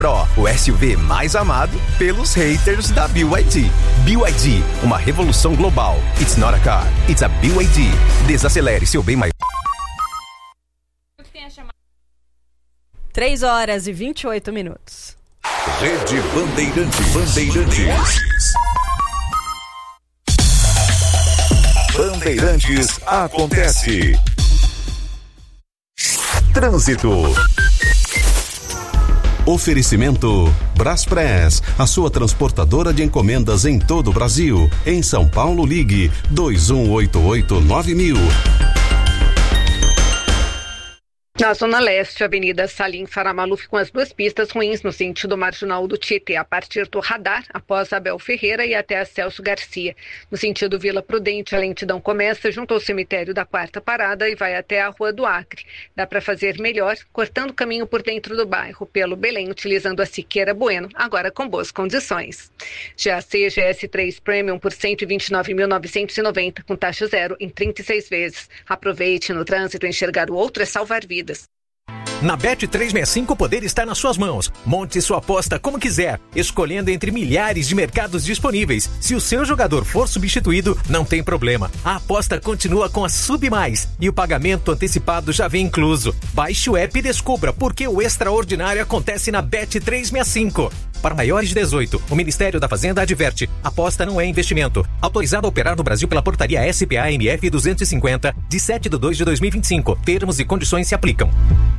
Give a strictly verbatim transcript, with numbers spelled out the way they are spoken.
Pro, o S U V mais amado pelos haters da B Y D. B Y D, uma revolução global. It's not a car, it's a B Y D. Desacelere seu bem mais. três horas e vinte e oito minutos. Rede Bandeirantes. Bandeirantes. Bandeirantes acontece. Trânsito. Oferecimento Braspress, a sua transportadora de encomendas em todo o Brasil. Em São Paulo, ligue dois um oito oito nove mil. Na Zona Leste, Avenida Salim Faramaluf com as duas pistas ruins no sentido marginal do Tietê, a partir do Radar, após Abel Ferreira e até a Celso Garcia. No sentido Vila Prudente, a lentidão começa junto ao cemitério da Quarta Parada e vai até a Rua do Acre. Dá para fazer melhor, cortando o caminho por dentro do bairro, pelo Belém, utilizando a Siqueira Bueno, agora com boas condições. Já a C G S três Premium por cento e vinte e nove mil novecentos e noventa, com taxa zero em trinta e seis vezes. Aproveite no trânsito, enxergar o outro é salvar vidas. Na Bet trezentos e sessenta e cinco o poder está nas suas mãos. Monte sua aposta como quiser, escolhendo entre milhares de mercados disponíveis. Se o seu jogador for substituído, não tem problema. A aposta continua com a Sub Mais e o pagamento antecipado já vem incluso. Baixe o app e descubra por que o extraordinário acontece na Bet trezentos e sessenta e cinco. Para maiores de dezoito, o Ministério da Fazenda adverte: aposta não é investimento. Autorizado a operar no Brasil pela portaria S P A M F duzentos e cinquenta, de sete de dois de dois mil e vinte e cinco. Termos e condições se aplicam.